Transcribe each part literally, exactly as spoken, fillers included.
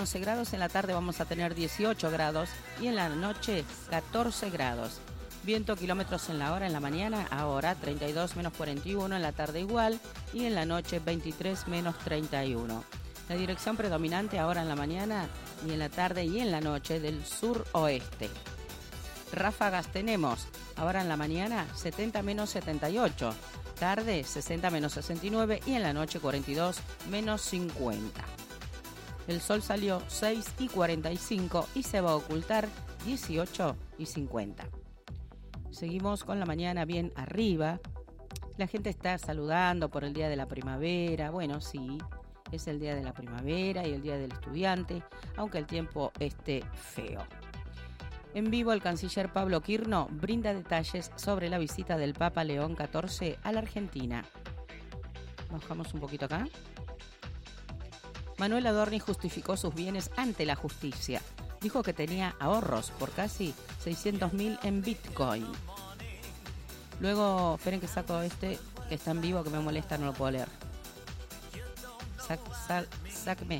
once grados, en la tarde vamos a tener dieciocho grados y en la noche catorce grados. Viento kilómetros en la hora en la mañana, ahora treinta y dos menos cuarenta y uno, en la tarde igual y en la noche veintitrés menos treinta y uno. La dirección predominante ahora en la mañana y en la tarde y en la noche del sur-oeste. Ráfagas tenemos ahora en la mañana setenta menos setenta y ocho, tarde sesenta menos sesenta y nueve y en la noche cuarenta y dos menos cincuenta. El sol salió seis y cuarenta y cinco y se va a ocultar dieciocho y cincuenta. Seguimos con la mañana bien arriba. La gente está saludando por el día de la primavera. Bueno, sí, es el día de la primavera y el día del estudiante, aunque el tiempo esté feo. En vivo, el canciller Pablo Quirno brinda detalles sobre la visita del Papa León catorce a la Argentina. Bajamos un poquito acá. Manuel Adorni justificó sus bienes ante la justicia. Dijo que tenía ahorros por casi seiscientos mil en Bitcoin. Luego, esperen que saco este, que está en vivo, que me molesta, no lo puedo leer. Sac, sac, sácme.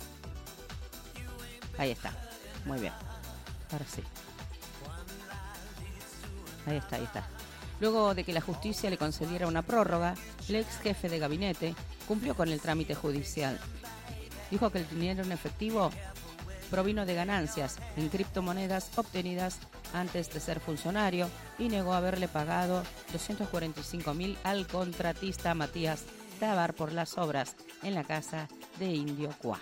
Ahí está. Muy bien. Ahora sí. Ahí está, ahí está. Luego de que la justicia le concediera una prórroga, el ex jefe de gabinete cumplió con el trámite judicial. Dijo que el dinero en efectivo provino de ganancias en criptomonedas obtenidas antes de ser funcionario y negó haberle pagado doscientos cuarenta y cinco mil al contratista Matías Tabar por las obras en la casa de Indio Cuá.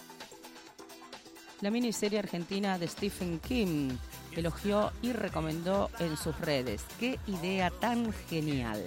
La miniserie argentina de Stephen King elogió y recomendó en sus redes. ¡Qué idea tan genial!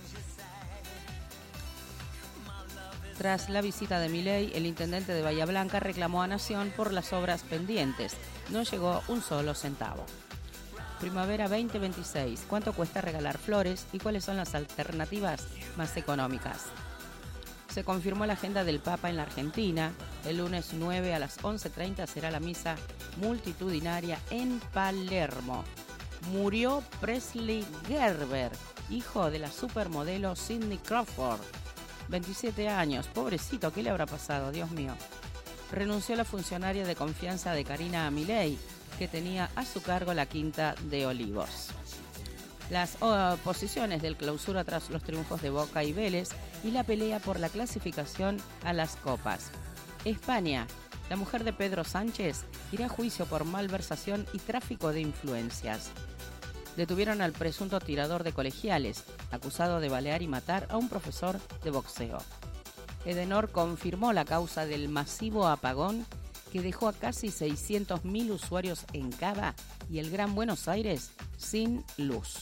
Tras la visita de Milei, el intendente de Bahía Blanca reclamó a Nación por las obras pendientes. No llegó un solo centavo. Primavera veinte veintiséis. ¿Cuánto cuesta regalar flores y cuáles son las alternativas más económicas? Se confirmó la agenda del Papa en la Argentina. El lunes nueve a las once treinta será la misa multitudinaria en Palermo. Murió Presley Gerber, hijo de la supermodelo Cindy Crawford. veintisiete años, pobrecito, ¿qué le habrá pasado? Dios mío. Renunció la funcionaria de confianza de Karina Milei, que tenía a su cargo la Quinta de Olivos. Las posiciones del Clausura tras los triunfos de Boca y Vélez y la pelea por la clasificación a las copas. España, la mujer de Pedro Sánchez irá a juicio por malversación y tráfico de influencias. Detuvieron al presunto tirador de colegiales, acusado de balear y matar a un profesor de boxeo. Edenor confirmó la causa del masivo apagón que dejó a casi seiscientos mil usuarios en Cava y el Gran Buenos Aires sin luz.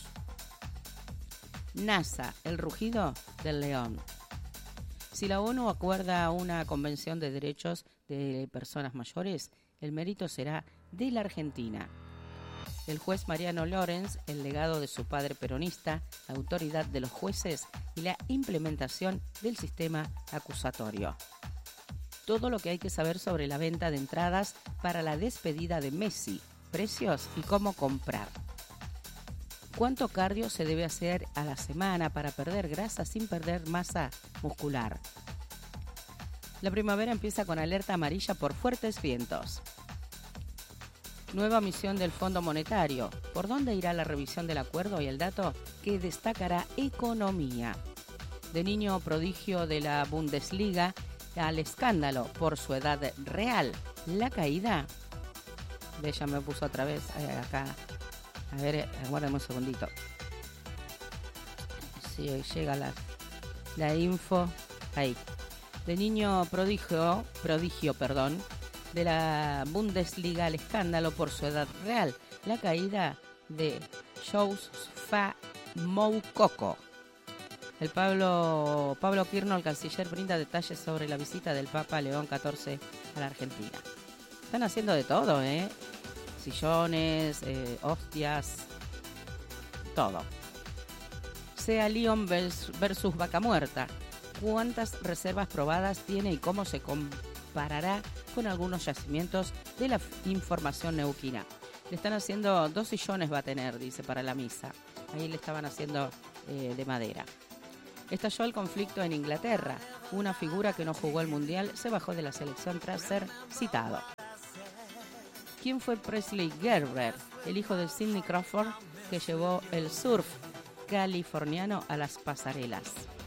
NASA, el rugido del león. Si la ONU acuerda una convención de derechos de personas mayores, el mérito será de la Argentina. El juez Mariano Lorenz, el legado de su padre peronista, la autoridad de los jueces y la implementación del sistema acusatorio. Todo lo que hay que saber sobre la venta de entradas para la despedida de Messi, precios y cómo comprar. ¿Cuánto cardio se debe hacer a la semana para perder grasa sin perder masa muscular? La primavera empieza con alerta amarilla por fuertes vientos. Nueva misión del Fondo Monetario. ¿Por dónde irá la revisión del acuerdo y el dato que destacará economía? De niño prodigio de la Bundesliga al escándalo por su edad real. La caída. Ve, ya me puso otra vez eh, acá. A ver, aguárdame un segundito. Si sí, llega la, la info. Ahí. De niño prodigio, prodigio, perdón. de la Bundesliga al escándalo por su edad real, la caída de Joshua Moukoko. El Pablo, Pablo Quirno, el canciller, brinda detalles sobre la visita del Papa León catorce a la Argentina. Están haciendo de todo, ¿eh? Sillones, eh, hostias, todo. Sea Lyon versus Vaca Muerta. ¿Cuántas reservas probadas tiene y cómo se comparará con algunos yacimientos de la información neuquina? Le están haciendo, dos sillones va a tener, dice, para la misa. Ahí le estaban haciendo eh, de madera. Estalló el conflicto en Inglaterra. Una figura que no jugó el Mundial se bajó de la selección tras ser citado. ¿Quién fue Presley Gerber, el hijo de Sidney Crawford, que llevó el surf californiano a las pasarelas?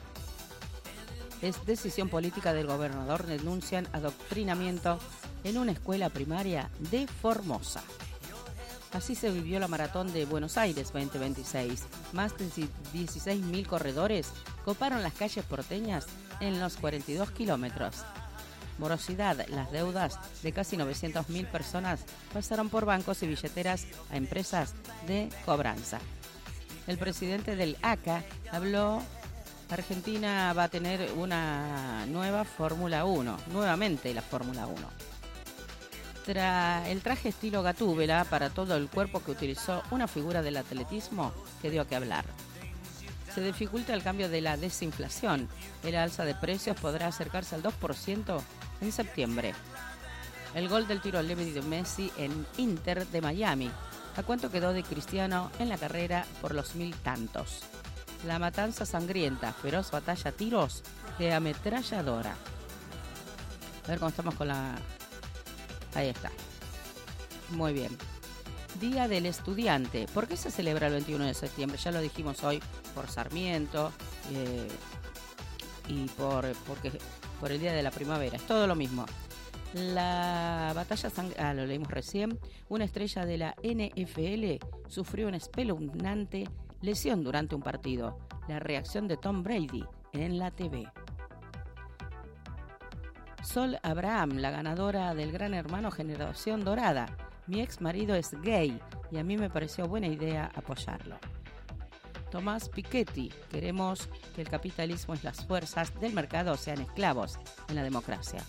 Es decisión política del gobernador, denuncian adoctrinamiento en una escuela primaria de Formosa. Así se vivió la Maratón de Buenos Aires veinte veintiséis. Más de dieciséis mil corredores coparon las calles porteñas en los cuarenta y dos kilómetros. Morosidad, las deudas de casi novecientas mil personas pasaron por bancos y billeteras a empresas de cobranza. El presidente del A C A habló, Argentina va a tener una nueva Fórmula uno, nuevamente la Fórmula uno. Tra el traje estilo Gatúbela para todo el cuerpo que utilizó una figura del atletismo que dio que hablar. Se dificulta el cambio de la desinflación. El alza de precios podrá acercarse al dos por ciento en septiembre. El gol del tiro libre de Messi en Inter de Miami. ¿A cuánto quedó de Cristiano en la carrera por los mil tantos? La matanza sangrienta, feroz batalla a tiros de ametralladora. A ver cómo estamos con la... Ahí está. Muy bien. Día del Estudiante. ¿Por qué se celebra el veintiuno de septiembre? Ya lo dijimos hoy, por Sarmiento eh, y por, porque, por el Día de la Primavera. Es todo lo mismo. La batalla sangrienta, ah, lo leímos recién. Una estrella de la N F L sufrió una espeluznante lesión durante un partido. La reacción de Tom Brady en la T V. Sol Abraham, la ganadora del Gran Hermano Generación Dorada. Mi ex marido es gay y a mí me pareció buena idea apoyarlo. Tomás Piketty, queremos que el capitalismo y las fuerzas del mercado sean esclavos en la democracia.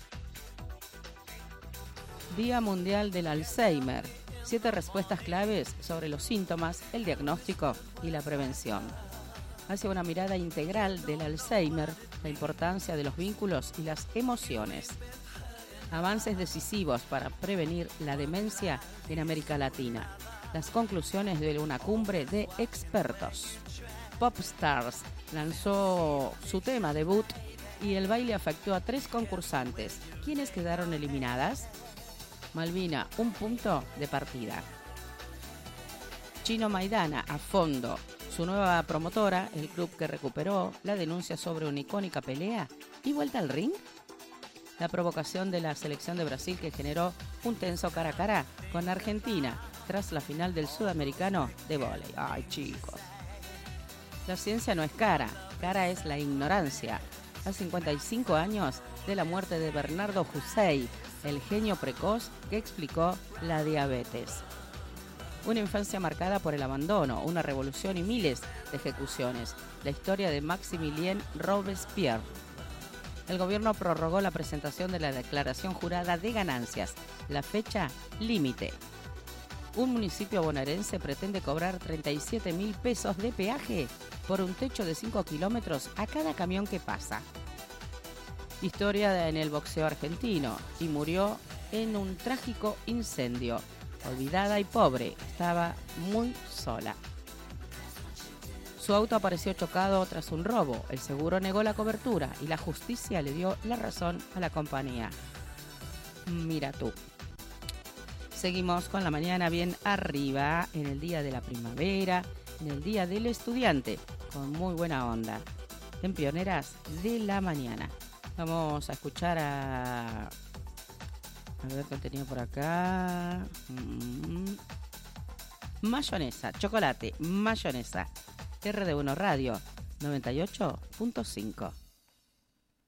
Día Mundial del Alzheimer. Siete respuestas claves sobre los síntomas, el diagnóstico y la prevención. Hacia una mirada integral del Alzheimer, la importancia de los vínculos y las emociones. Avances decisivos para prevenir la demencia en América Latina. Las conclusiones de una cumbre de expertos. Popstars lanzó su tema debut y el baile afectó a tres concursantes. ¿Quiénes quedaron eliminadas? Malvina, un punto de partida. Chino Maidana, a fondo. Su nueva promotora, el club que recuperó la denuncia sobre una icónica pelea y vuelta al ring. La provocación de la selección de Brasil que generó un tenso cara a cara con Argentina tras la final del Sudamericano de vóley. Ay, chicos. La ciencia no es cara, cara es la ignorancia. A cincuenta y cinco años de la muerte de Bernardo Hussein, el genio precoz que explicó la diabetes. Una infancia marcada por el abandono, una revolución y miles de ejecuciones. La historia de Maximilien Robespierre. El gobierno prorrogó la presentación de la declaración jurada de ganancias. La fecha límite. Un municipio bonaerense pretende cobrar treinta y siete mil pesos de peaje por un techo de cinco kilómetros a cada camión que pasa. Historia en el boxeo argentino y murió en un trágico incendio. Olvidada y pobre, estaba muy sola. Su auto apareció chocado tras un robo. El seguro negó la cobertura y la justicia le dio la razón a la compañía. Mira tú. Seguimos con la mañana bien arriba, en el día de la primavera, en el día del estudiante, con muy buena onda, en Pioneras de la Mañana. Vamos a escuchar a... A ver qué tenía por acá. Mm. Mayonesa, chocolate, mayonesa. R D uno Radio noventa y ocho punto cinco.